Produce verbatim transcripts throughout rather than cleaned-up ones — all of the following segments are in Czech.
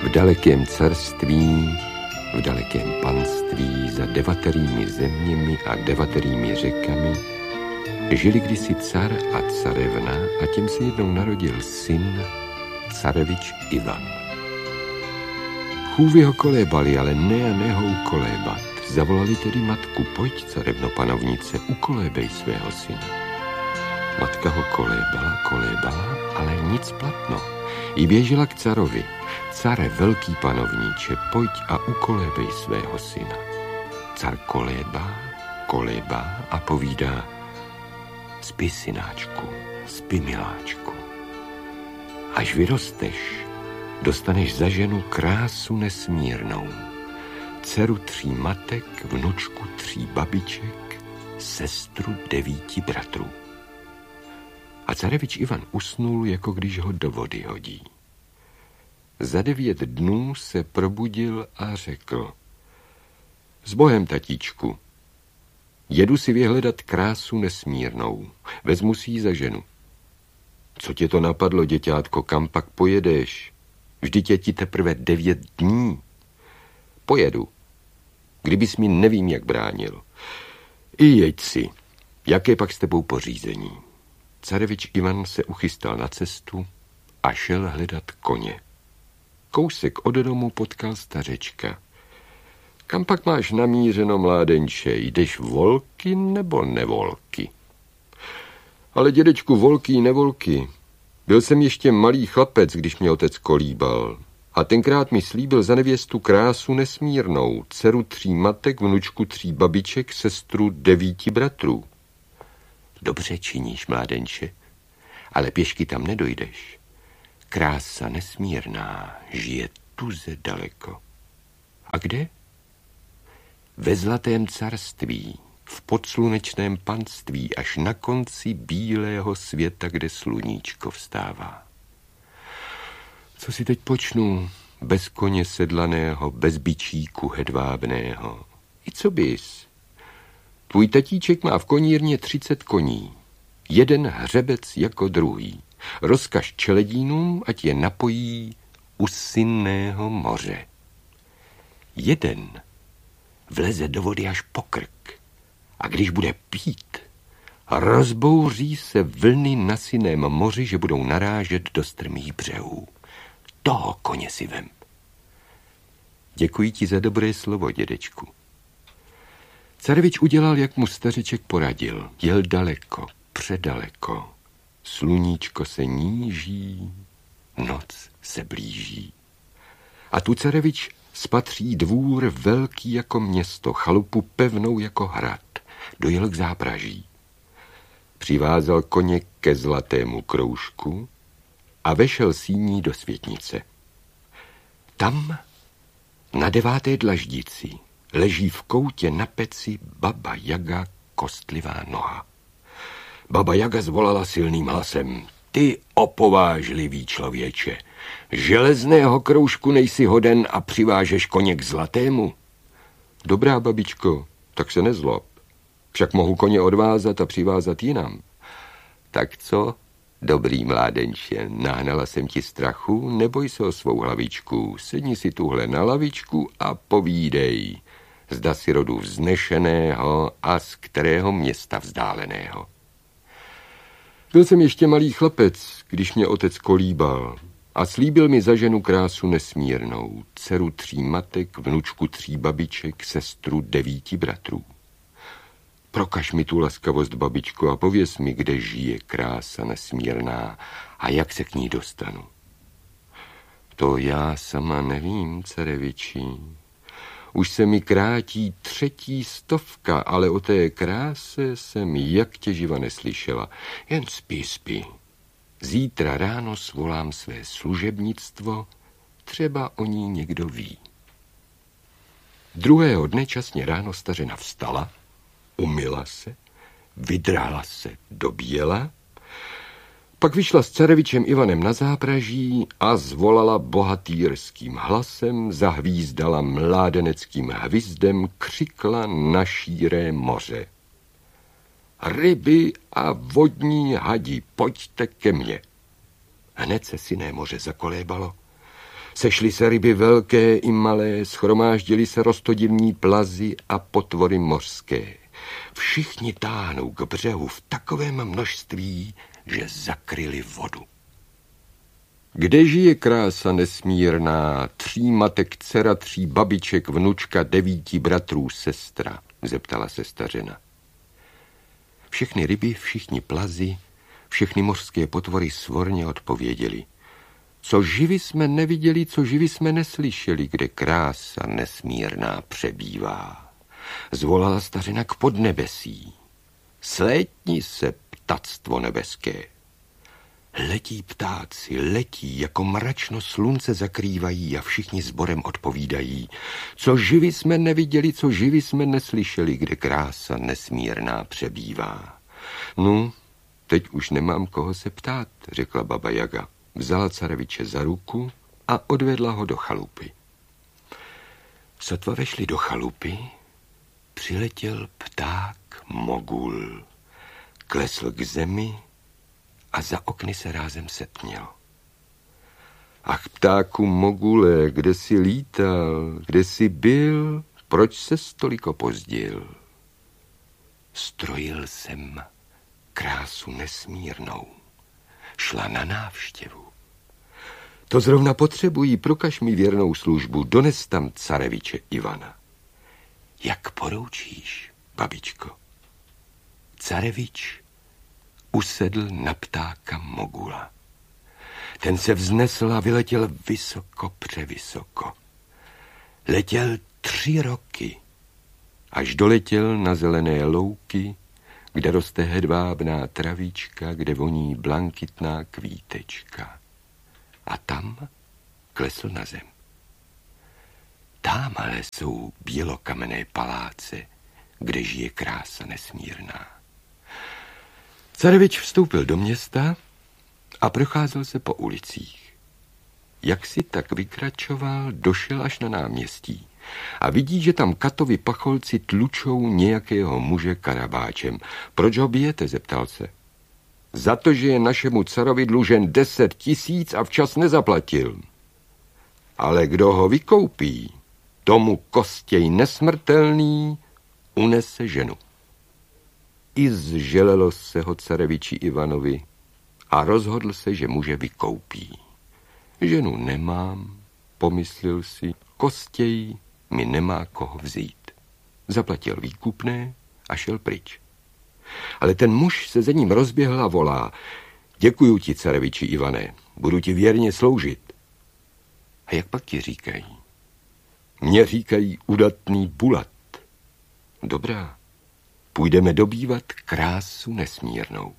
V dalekém carství, v dalekém panství, za devaterými zeměmi a devaterými řekami, žili kdysi car a carevna a těm se jednou narodil syn, carevič Ivan. Chůvy ho kolébali, ale ne a ne ho ukolébat. Zavolali tedy matku, pojď, carevno panovnice, ukolébej svého syna. Matka ho kolébala, kolébala, ale nic platno. I běžela k carovi. Care, velký panovníče, pojď a ukolébej svého syna. Car kolébá, kolébá a povídá, spí, synáčku, spí, miláčku. Až vyrosteš, dostaneš za ženu krásu nesmírnou, dceru tří matek, vnučku tří babiček, sestru devíti bratrů. A carevič Ivan usnul, jako když ho do vody hodí. Za devět dnů se probudil a řekl, s Bohem, tatíčku, jedu si vyhledat krásu nesmírnou, vezmu si ji za ženu. Co tě to napadlo, děťátko, kam pak pojedeš? Vždyť je ti teprve devět dní. Pojedu, kdybys mi nevím, jak bránil. I jeď si, jaké pak s tebou pořízení. Carevič Ivan se uchystal na cestu a šel hledat koně. Kousek od domu potkal stařečka. Kam pak máš namířeno, mládenče? Jdeš volky nebo nevolky? Ale dědečku, volky, nevolky. Byl jsem ještě malý chlapec, když mě otec kolíbal. A tenkrát mi slíbil za nevěstu krásu nesmírnou, dceru tří matek, vnučku tří babiček, sestru devíti bratrů. Dobře činíš, mládenče, ale pěšky tam nedojdeš. Krása nesmírná žije tuze daleko. A kde? Ve zlatém carství, v podslunečném panství, až na konci bílého světa, kde sluníčko vstává. Co si teď počnu, bez koně sedlaného, bez bičíku hedvábného? I co bys? Tvůj tatíček má v konírně třicet koní, jeden hřebec jako druhý. Rozkaž čeledínům, ať je napojí u Synného moře. Jeden vleze do vody až po krk a když bude pít, rozbouří se vlny na Synném moři, že budou narážet do strmých břehů. Toho koně si vem. Děkuji ti za dobré slovo, dědečku. Carevič udělal, jak mu stařeček poradil. Jel daleko, předaleko. Sluníčko se níží, noc se blíží. A tu carevič spatří dvůr velký jako město, chalupu pevnou jako hrad. Dojel k zápraží. Přivázal koně ke zlatému kroužku a vešel síní do světnice. Tam na deváté dlaždici leží v koutě na peci Baba Jaga, kostlivá noha. Baba Jaga zvolala silným hlasem, ty opovážlivý člověče, železného kroužku nejsi hoden a přivážeš koně k zlatému? Dobrá, babičko, tak se nezlob. Však mohu koně odvázat a přivázat jinam. Tak co, dobrý mládenče, nahnala jsem ti strachu, neboj se o svou hlavičku, sedni si tuhle na lavičku a povídej, zda si rodu vznešeného a z kterého města vzdáleného. Byl jsem ještě malý chlapec, když mě otec kolíbal a slíbil mi za ženu krásu nesmírnou, dceru tří matek, vnučku tří babiček, sestru devíti bratrů. Prokaž mi tu laskavost, babičko, a pověz mi, kde žije krása nesmírná a jak se k ní dostanu. To já sama nevím, careviči. Už se mi krátí třetí stovka, ale o té kráse jsem jak tě živa neslyšela. Jen spí, spí. Zítra ráno svolám své služebnictvo, třeba o ní někdo ví. Druhého dne časně ráno stařena vstala, umyla se, vydrála se do běla, pak vyšla s carevičem Ivanem na zápraží a zvolala bohatýrským hlasem, zahvízdala mládeneckým hvizdem, křikla na šíré moře. Ryby a vodní hadi, pojďte ke mně. Hned se Synné moře zakolébalo. Sešly se ryby velké i malé, shromáždily se roztodivní plazy a potvory mořské. Všichni táhnou k břehu v takovém množství, že zakryli vodu. Kde žije krása nesmírná, tří matek dcera, tří babiček, vnučka, devíti bratrů, sestra, zeptala se stařena. Všechny ryby, všichni plazy, všechny mořské potvory svorně odpověděli. Co živi jsme neviděli, co živi jsme neslyšeli, kde krása nesmírná přebývá. Zvolala stařena k podnebesí. Slétni se, ptactvo nebeské. Letí ptáci, letí, jako mračno slunce zakrývají a všichni sborem odpovídají. Co živi jsme neviděli, co živi jsme neslyšeli, kde krása nesmírná přebývá. No, teď už nemám koho se ptát, řekla baba Jaga. Vzala careviče za ruku a odvedla ho do chalupy. Sotva vešli do chalupy, přiletěl pták Mogul. Klesl k zemi a za okny se rázem setměl. Ach, ptáku Mogule, kde jsi lítal, kde jsi byl, proč se tolik opozdil? Strojil jsem krásu nesmírnou. Šla na návštěvu. To zrovna potřebují, prokaž mi věrnou službu, dones tam careviče Ivana. Jak poroučíš, babičko? Carevič usedl na ptáka Mogula. Ten se vznesl a vyletěl vysoko, převysoko. Letěl tři roky, až doletěl na zelené louky, kde roste hedvábná travička, kde voní blankitná kvítečka. A tam klesl na zem. Támhle jsou bělokamenné paláce, kde žije krása nesmírná. Carevič vstoupil do města a procházel se po ulicích. Jak si tak vykračoval, došel až na náměstí a vidí, že tam Katovi pacholci tlučou nějakého muže karabáčem. Proč ho bijete, zeptal se. Za to, že je našemu carovi dlužen deset tisíc a včas nezaplatil. Ale kdo ho vykoupí, tomu Kostěj nesmrtelný unese ženu. I zželelo se ho careviči Ivanovi a rozhodl se, že muže vykoupí. Ženu nemám, pomyslel si, Kostěj mi nemá koho vzít. Zaplatil výkupné a šel pryč. Ale ten muž se za ním rozběhl a volá. Děkuju ti, careviči Ivane, budu ti věrně sloužit. A jak pak ti říkají? Mně říkají udatný Bulat. Dobrá, půjdeme dobývat krásu nesmírnou.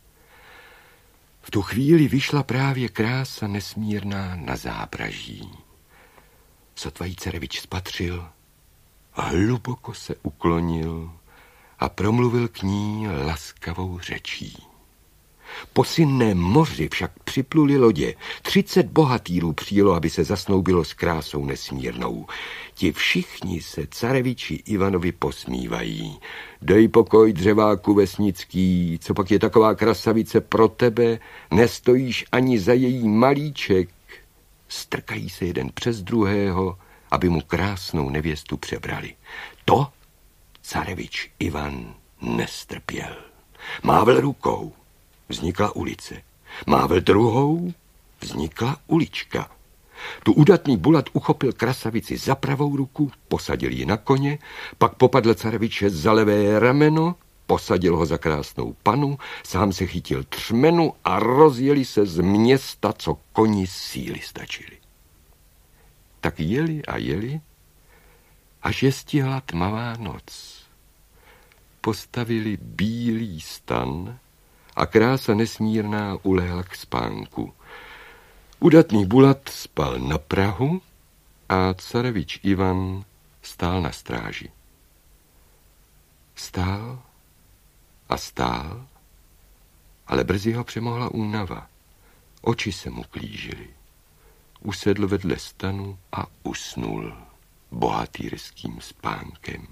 V tu chvíli vyšla právě krása nesmírná na zábraží. Sotva jí carevič spatřil, hluboko se uklonil a promluvil k ní laskavou řečí. Po sinném moři však připluli lodě. Třicet bohatýrů přijelo, aby se zasnoubilo s krásou nesmírnou. Ti všichni se careviči Ivanovi posmívají. Dej pokoj, dřeváku vesnický, co pak je taková krasavice pro tebe, nestojíš ani za její malíček. Strkají se jeden přes druhého, aby mu krásnou nevěstu přebrali. To carevič Ivan nestrpěl. Mávl rukou. Vznikla ulice. Mávl druhou, vznikla ulička. Tu udatný Bulat uchopil krasavici za pravou ruku, posadil ji na koně, pak popadl careviče za levé rameno, posadil ho za krásnou panu, sám se chytil třmenu a rozjeli se z města, co koni síly stačili. Tak jeli a jeli, až je stihla tmavá noc. Postavili bílý stan a krása nesmírná ulehla k spánku. Udatný Bulat spal na prahu a carevič Ivan stál na stráži. Stál a stál, ale brzy ho přemohla únava. Oči se mu klížily. Usedl vedle stanu a usnul bohatýrským spánkem.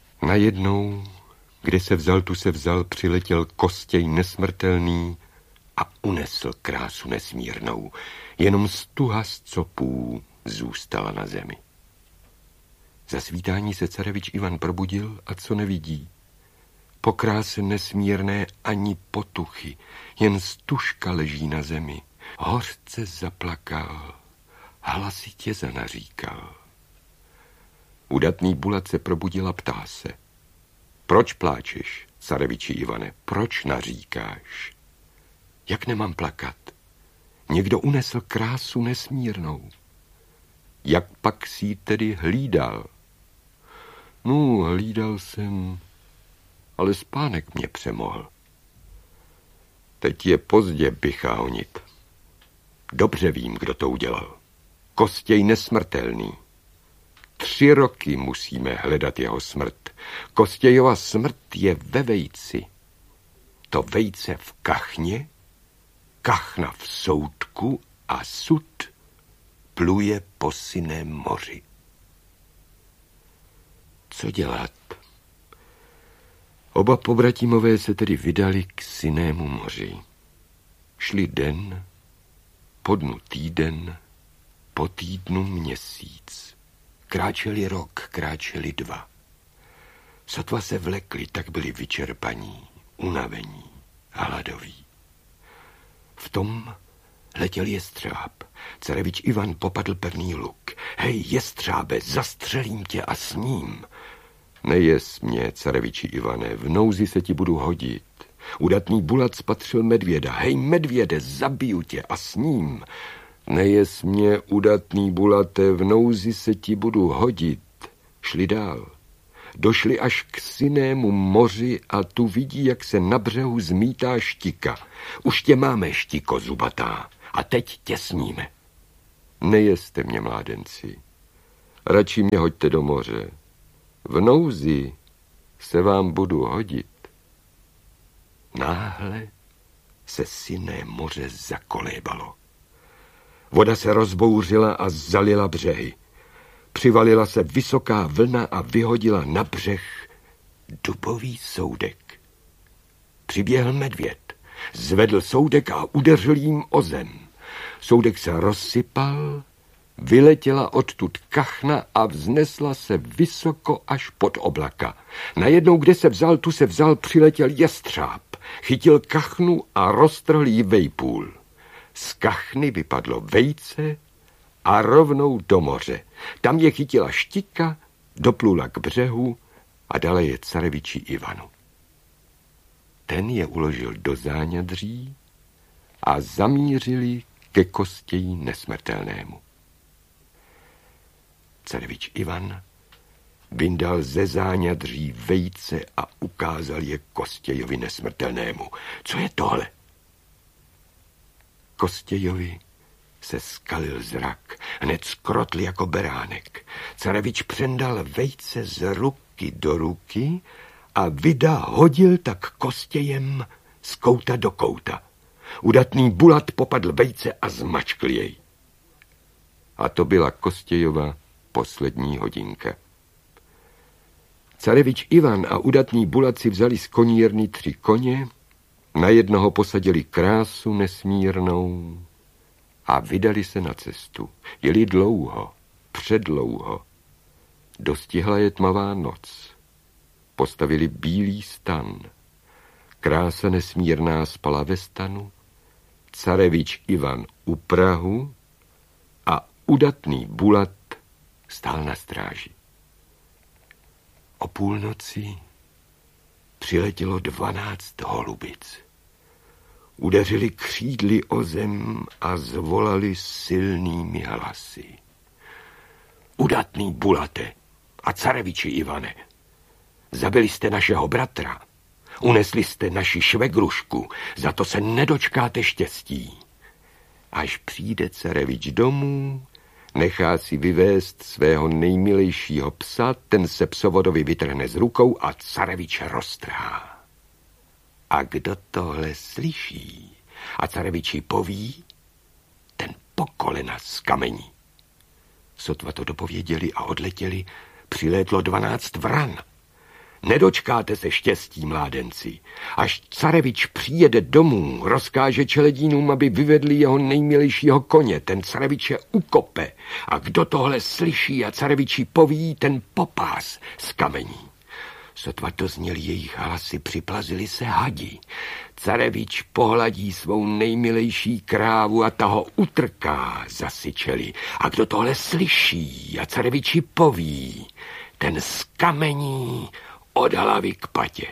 Najednou, kde se vzal, tu se vzal, přiletěl Kostěj nesmrtelný a unesl krásu nesmírnou. Jenom stuha z copů zůstala na zemi. Za svítání se carevič Ivan probudil a co nevidí? Po kráse nesmírné ani potuchy, jen stužka leží na zemi. Hořce zaplakal, hlasitě zanaříkal. Udatný Bulat se probudil a ptá se. Proč pláčeš, careviči Ivane, proč naříkáš? Jak nemám plakat? Někdo unesl krásu nesmírnou. Jak pak si ji tedy hlídal? No, hlídal jsem, ale spánek mě přemohl. Teď je pozdě bycha honit. Dobře vím, kdo to udělal. Kostěj nesmrtelný. Tři roky musíme hledat jeho smrt. Kostějova smrt je ve vejci. To vejce v kachně, kachna v soudku a sud pluje po sinném moři. Co dělat? Oba pobratimové se tedy vydali k sinnému moři. Šli den, po dnu týden, po týdnu měsíc. Kráčeli rok, kráčeli dva. Sotva se vlekli, tak byli vyčerpaní, unavení, hladoví. V tom letěl jestřáb. Carevič Ivan popadl pevný luk. Hej, jestřábe, zastřelím tě a s ním. Nejes mě, careviči Ivane, v nouzi se ti budu hodit. Udatný Bulat spatřil medvěda. Hej, medvěde, zabiju tě a s ním. Nejes mě, udatný Bulate, v nouzi se ti budu hodit. Šli dál. Došli až k sinnému moři a tu vidí, jak se na břehu zmítá štika. Už tě máme, štiko zubatá, a teď tě sníme. Nejeste mě, mládenci. Radši mě hoďte do moře. V nouzi se vám budu hodit. Náhle se sinné moře zakolébalo. Voda se rozbouřila a zalila břehy. Přivalila se vysoká vlna a vyhodila na břeh dubový soudek. Přiběhl medvěd, zvedl soudek a udeřil jim o zem. Soudek se rozsypal, vyletěla odtud kachna a vznesla se vysoko až pod oblaka. Najednou, kde se vzal, tu se vzal, přiletěl jestřáb. Chytil kachnu a roztrhl jí vejpůl. Z kachny vypadlo vejce a rovnou do moře. Tam je chytila štika, doplula k břehu a dala je careviči Ivanu. Ten je uložil do záňadří a zamířili ke kostěji nesmrtelnému. Carevič Ivan vyndal ze záňadří vejce a ukázal je Kostějovi nesmrtelnému. Co je tohle? Kostějovi se skalil zrak, hned skrotl jako beránek. Carevič přendal vejce z ruky do ruky a vida hodil tak Kostějem z kouta do kouta. Udatný Bulat popadl vejce a zmačkl jej. A to byla Kostějova poslední hodinka. Carevič Ivan a udatný Bulat si vzali z konírny tři koně, na jednoho posadili krásu nesmírnou a vydali se na cestu. Jeli dlouho, předlouho. Dostihla je tmavá noc. Postavili bílý stan. Krása nesmírná spala ve stanu, carevič Ivan u prahu a udatný Bulat stál na stráži. O půlnoci přiletělo dvanáct holubic. Udeřili křídly o zem a zvolali silnými hlasy. Udatný Bulate a careviči Ivane, zabili jste našeho bratra, unesli jste naši švegrušku, za to se nedočkáte štěstí. Až přijde carevič domů, nechá si vyvést svého nejmilejšího psa, ten se psovodovi vytrhne z rukou a carevič roztrhá. A kdo tohle slyší a careviči poví, ten po kolena z kamení. Sotva to dopověděli a odletěli, přilétlo dvanáct vran. Nedočkáte se štěstí, mládenci. Až carevič přijede domů, rozkáže čeledínům, aby vyvedli jeho nejmilejšího koně. Ten careviče ukope. A kdo tohle slyší a careviči poví, ten popás z kamení. Sotva to zněli jejich hlasy, připlazili se hadi. Carevič pohladí svou nejmilejší krávu a ta ho utrká, zasyčeli. A kdo tohle slyší a careviči poví, ten zkamení od hlavy k patě.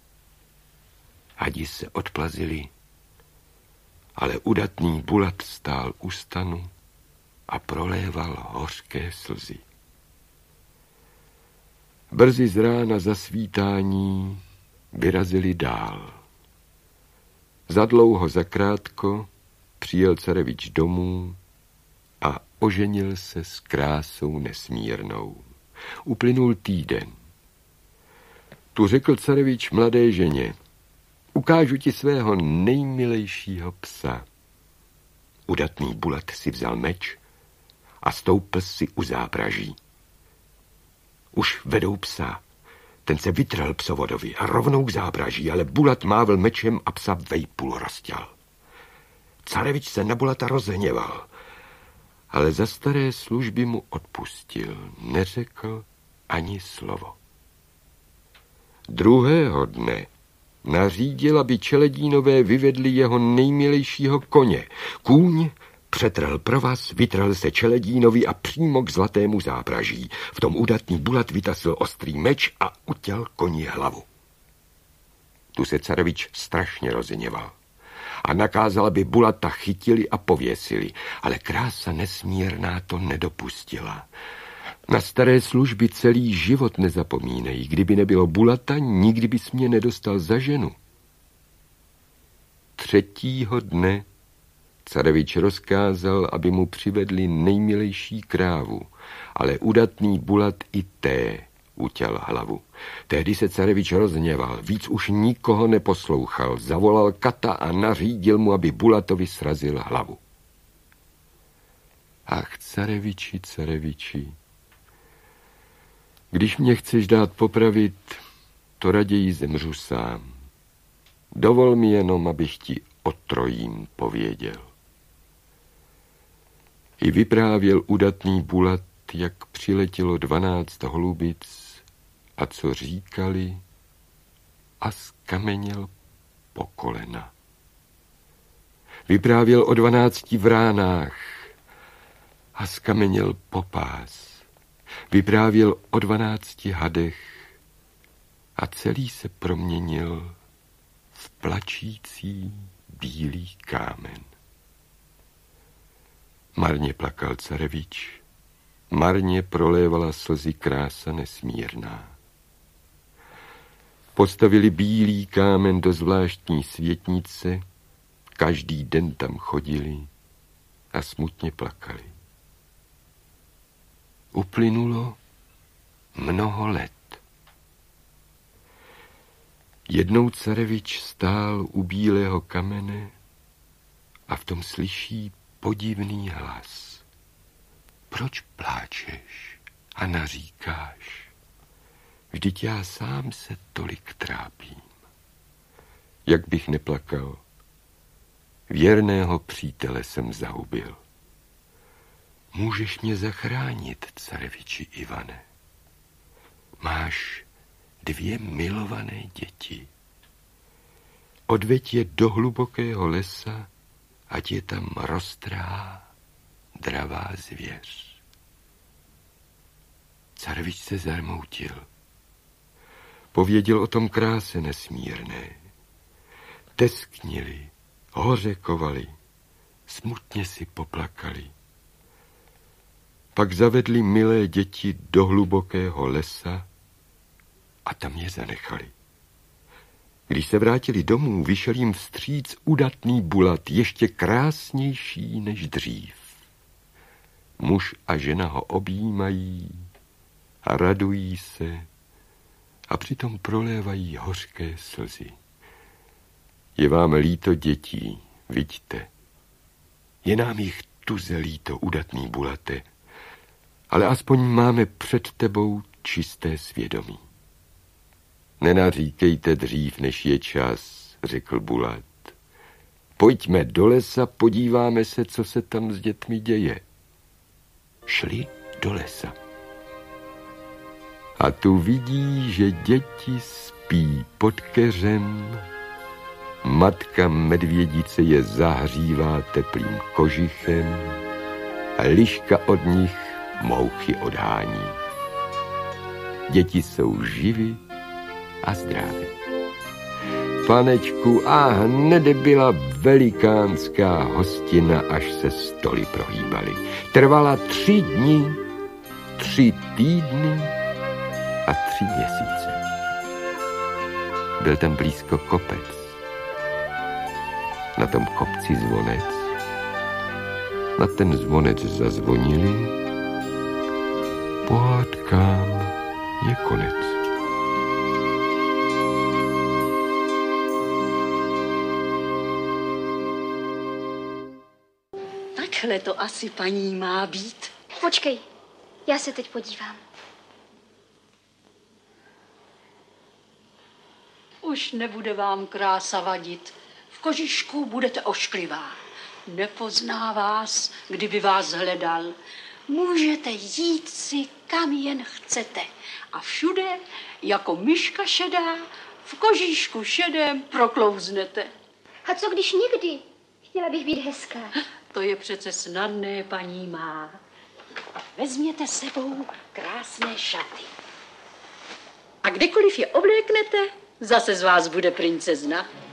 Hadi se odplazili, ale udatný Bulat stál u stanu a proléval hořké slzy. Brzy z rána za svítání vyrazili dál. Zadlouho zakrátko přijel carevič domů a oženil se s krásou nesmírnou. Uplynul týden. Tu řekl carevič mladé ženě: ukážu ti svého nejmilejšího psa. Udatný Bulat si vzal meč a stoupl si u zápraží. Už vedou psa. Ten se vytrhl psovodovi a rovnou k zápraží, ale Bulat mávl mečem a psa vejpůl rozťal. Carevič se na Bulata rozhněval, ale za staré služby mu odpustil, neřekl ani slovo. Druhého dne nařídil, aby čeledínové vyvedli jeho nejmilejšího koně. Kůň přetrhl provaz, vytrhl se čeledínovi a přímo k zlatému zápraží. V tom udatný Bulat vytasil ostrý meč a utěl koni hlavu. Tu se carevič strašně rozhněval a nakázal, aby Bulata chytili a pověsili, ale krása nesmírná to nedopustila. Na staré služby celý život nezapomínej. Kdyby nebylo Bulata, nikdy bys mě nedostal za ženu. Třetího dne carevič rozkázal, aby mu přivedli nejmilejší krávu, ale udatný Bulat i té utěl hlavu. Tehdy se carevič rozhněval, víc už nikoho neposlouchal, zavolal kata a nařídil mu, aby Bulatovi srazil hlavu. Ach, careviči, careviči, když mě chceš dát popravit, to raději zemřu sám. Dovol mi jenom, abych ti o trojím pověděl. I vyprávěl udatný Bulat, jak přiletělo dvanáct holubic a co říkali, a skameněl po kolena. Vyprávěl o dvanácti vránách a skameněl po pás. Vyprávěl o dvanácti hadech a celý se proměnil v plačící bílý kámen. Marně plakal carevič, marně prolévala slzy krása nesmírná. Postavili bílý kámen do zvláštní světnice, každý den tam chodili a smutně plakali. Uplynulo mnoho let. Jednou carevič stál u bílého kamene a v tom slyší podivný hlas. Proč pláčeš a naříkáš? Vždyť já sám se tolik trápím. Jak bych neplakal, věrného přítele jsem zahubil. Můžeš mě zachránit, careviči Ivane. Máš dvě milované děti. Odveď je do hlubokého lesa, ať je tam roztrhá dravá zvěř. Carevič se zarmoutil. Pověděl o tom kráse nesmírné. Tesknili, hořekovali, smutně si poplakali. Pak zavedli milé děti do hlubokého lesa a tam je zanechali. Když se vrátili domů, vyšel jim vstříc udatný Bulat, ještě krásnější než dřív. Muž a žena ho objímají a radují se a přitom prolévají hořké slzy. Je vám líto dětí, viďte. Je nám jich tuze líto, udatný Bulate, ale aspoň máme před tebou čisté svědomí. Nenaříkejte dřív, než je čas, řekl Bulat. Pojďme do lesa, podíváme se, co se tam s dětmi děje. Šli do lesa. A tu vidí, že děti spí pod keřem. Matka medvědice je zahřívá teplým kožichem a liška od nich mouchy odhání. Děti jsou živi a zdraví. Panečku, a hned byla velikánská hostina, až se stoly prohýbaly. Trvala tři dny, tři týdny a tři měsíce. Byl tam blízko kopec. Na tom kopci zvonec. Na ten zvonec zazvonili. Pohádkám je konec. Takhle to asi, paní, má být. Počkej, já se teď podívám. Už nebude vám krása vadit. V kožišku budete ošklivá. Nepozná vás, kdyby vás hledal. Můžete jít si, kam jen chcete. A všude, jako myška šedá, v kožíšku šedém proklouznete. A co když někdy? Chtěla bych být hezká. To je přece snadné, paní má. Vezměte sebou krásné šaty. A kdykoliv je obléknete, zase z vás bude princezna.